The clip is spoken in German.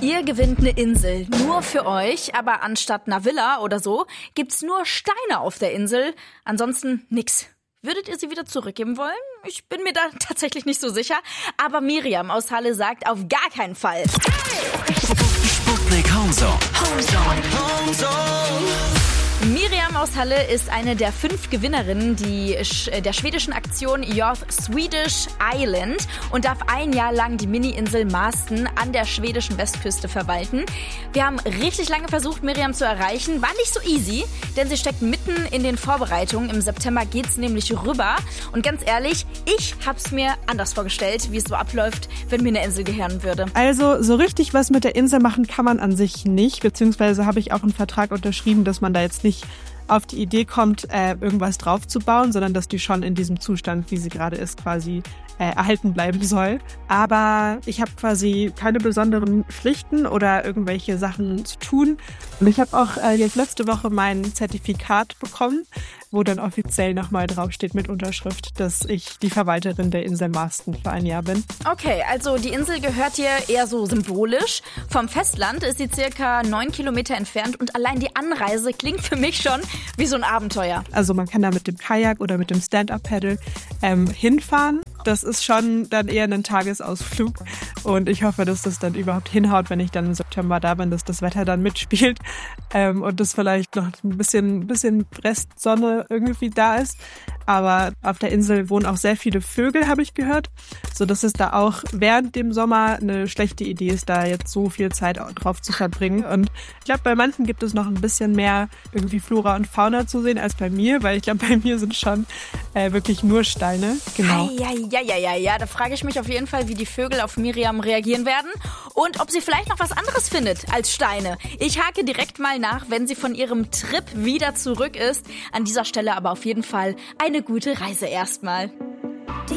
Ihr gewinnt eine Insel, nur für euch, aber anstatt einer Villa oder so, gibt's nur Steine auf der Insel, ansonsten nix. Würdet ihr sie wieder zurückgeben wollen? Ich bin mir da tatsächlich nicht so sicher, aber Miriam aus Halle sagt auf gar keinen Fall. Sputnik Homezone. Miriam aus Halle ist eine der 5 Gewinnerinnen der schwedischen Aktion Your Swedish Island und darf ein Jahr lang die Mini-Insel Marsten an der schwedischen Westküste verwalten. Wir haben richtig lange versucht, Miriam zu erreichen. War nicht so easy, denn sie steckt mitten in den Vorbereitungen. Im September geht's nämlich rüber. Und ganz ehrlich, ich hab's mir anders vorgestellt, wie es so abläuft, wenn mir eine Insel gehören würde. Also so richtig was mit der Insel machen kann man an sich nicht, beziehungsweise habe ich auch einen Vertrag unterschrieben, dass man da jetzt nicht auf die Idee kommt, irgendwas draufzubauen, sondern dass die schon in diesem Zustand, wie sie gerade ist, quasi erhalten bleiben soll. Aber ich habe quasi keine besonderen Pflichten oder irgendwelche Sachen zu tun. Und ich habe auch jetzt letzte Woche mein Zertifikat bekommen, wo dann offiziell nochmal draufsteht mit Unterschrift, dass ich die Verwalterin der Insel Marsten für ein Jahr bin. Okay, also die Insel gehört dir eher so symbolisch. Vom Festland ist sie circa 9 Kilometer entfernt und allein die Anreise klingt für mich schon wie so ein Abenteuer. Also man kann da mit dem Kajak oder mit dem Stand-Up-Paddle hinfahren. Das ist schon dann eher ein Tagesausflug und ich hoffe, dass das dann überhaupt hinhaut, wenn ich dann im September da bin, dass das Wetter dann mitspielt und dass vielleicht noch ein bisschen Restsonne irgendwie da ist. Aber auf der Insel wohnen auch sehr viele Vögel, habe ich gehört, so dass es da auch während dem Sommer eine schlechte Idee ist, da jetzt so viel Zeit drauf zu verbringen. Und ich glaube, bei manchen gibt es noch ein bisschen mehr irgendwie Flora und Fauna zu sehen als bei mir, weil ich glaube, bei mir sind schon wirklich nur Steine. Genau. Ja, da frage ich mich auf jeden Fall, wie die Vögel auf Miriam reagieren werden und ob sie vielleicht noch was anderes findet als Steine. Ich hake direkt mal nach, wenn sie von ihrem Trip wieder zurück ist. An dieser Stelle aber auf jeden Fall eine gute Reise erstmal.